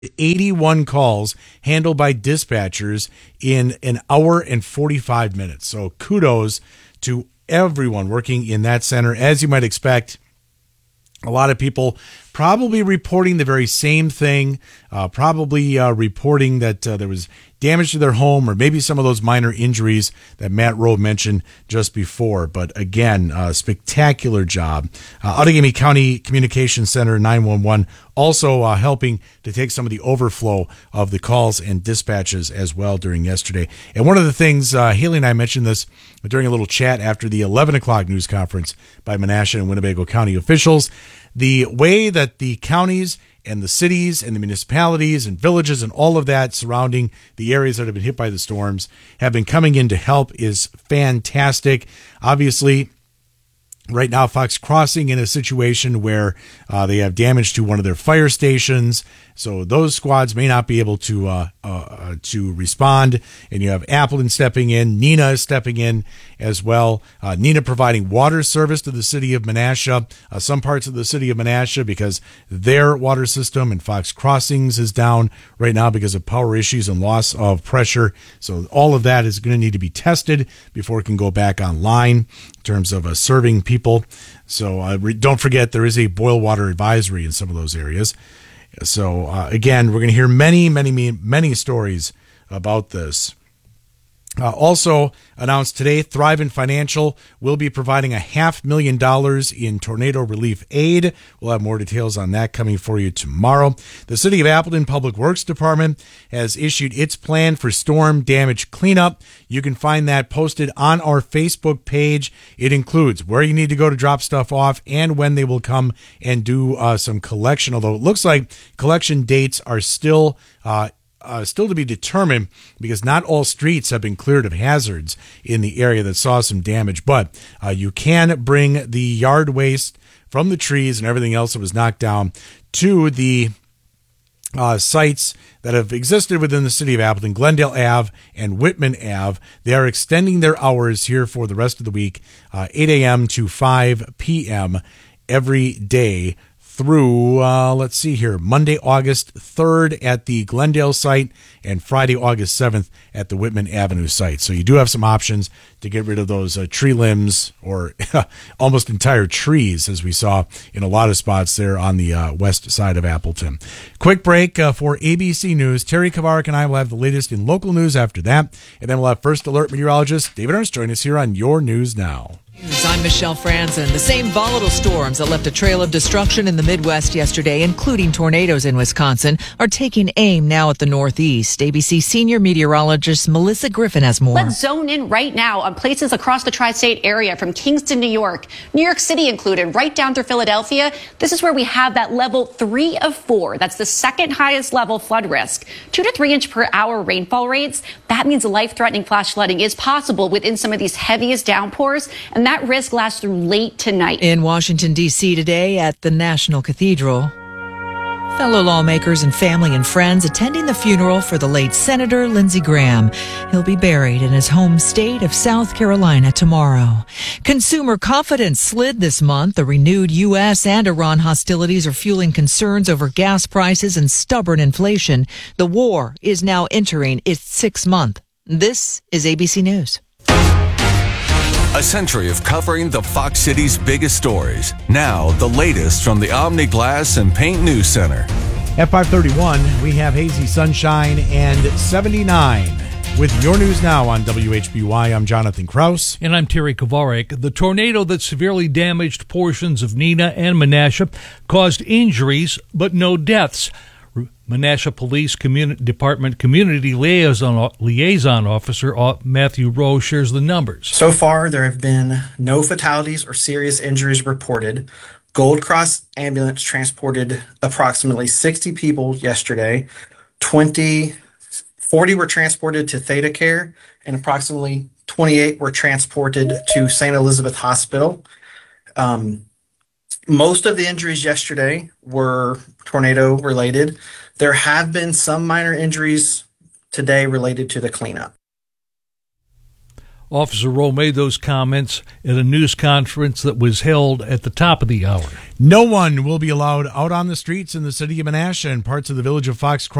81 calls handled by dispatchers in an hour and 45 minutes. So kudos to everyone working in that center. As you might expect, a lot of people probably reporting the very same thing, probably reporting that there was damage to their home or maybe some of those minor injuries that Matt Rowe mentioned just before. But again, spectacular job. Outagamie County Communications Center 911 also helping to take some of the overflow of the calls and dispatches as well during yesterday. And one of the things, Haley and I mentioned this during a little chat after the 11 o'clock news conference by Menasha and Winnebago County officials, the way that the counties and the cities and the municipalities and villages and all of that surrounding the areas that have been hit by the storms have been coming in to help is fantastic. Obviously, right now, Fox Crossing in a situation where they have damage to one of their fire stations, so those squads may not be able to respond. And you have Appleton stepping in, Nina is stepping in as well. Nina providing water service to the city of Menasha, some parts of the city of Menasha because their water system and Fox Crossings is down right now because of power issues and loss of pressure. So all of that is going to need to be tested before it can go back online in terms of serving people. So don't forget, there is a boil water advisory in some of those areas. So again, we're going to hear many stories about this. Also announced today, Thrivent Financial will be providing $500,000 in tornado relief aid. We'll have more details on that coming for you tomorrow. The City of Appleton Public Works Department has issued its plan for storm damage cleanup. You can find that posted on our Facebook page. It includes where you need to go to drop stuff off and when they will come and do some collection, although it looks like collection dates are still to be determined because not all streets have been cleared of hazards in the area that saw some damage. But you can bring the yard waste from the trees and everything else that was knocked down to the sites that have existed within the city of Appleton, Glendale Ave and Whitman Ave. They are extending their hours here for the rest of the week, 8 a.m. to 5 p.m. every day through, Monday, August 3rd at the Glendale site and Friday, August 7th at the Whitman Avenue site. So you do have some options to get rid of those tree limbs or almost entire trees, as we saw in a lot of spots there on the west side of Appleton. Quick break for ABC News. Terry Kovarik and I will have the latest in local news after that. And then we'll have First Alert meteorologist David Ernst join us here on Your News Now. I'm Michelle Franzen. The same volatile storms that left a trail of destruction in the Midwest yesterday, including tornadoes in Wisconsin, are taking aim now at the Northeast. ABC senior meteorologist Melissa Griffin has more. Let's zone in right now on places across the tri-state area, from Kingston, New York City included, right down through Philadelphia. This is where we have that level 3 of 4. That's the second highest level flood risk. 2 to 3 inch per hour rainfall rates. That means life-threatening flash flooding is possible within some of these heaviest downpours, and that risk lasts through late tonight. In Washington, D.C. today at the National Cathedral, fellow lawmakers and family and friends attending the funeral for the late Senator Lindsey Graham. He'll be buried in his home state of South Carolina tomorrow. Consumer confidence slid this month. The renewed U.S. and Iran hostilities are fueling concerns over gas prices and stubborn inflation. The war is now entering its 6th month. This is ABC News. A century of covering the Fox City's biggest stories. Now, the latest from the Omni Glass and Paint News Center. At 5:31, we have hazy sunshine and 79. With Your News Now on WHBY, I'm Jonathan Kraus. And I'm Terry Kovarik. The tornado that severely damaged portions of Neenah and Menasha caused injuries, but no deaths. Menasha Police Department Community Liaison Officer Matthew Rowe shares the numbers. So far, there have been no fatalities or serious injuries reported. Gold Cross Ambulance transported approximately 60 people yesterday. 40 were transported to Theta Care, and approximately 28 were transported to St. Elizabeth Hospital. Most of the injuries yesterday were tornado related. There have been some minor injuries today related to the cleanup. Officer Rowe made those comments at a news conference that was held at the top of the hour. No one will be allowed out on the streets in the city of Menasha and parts of the village of Fox Cross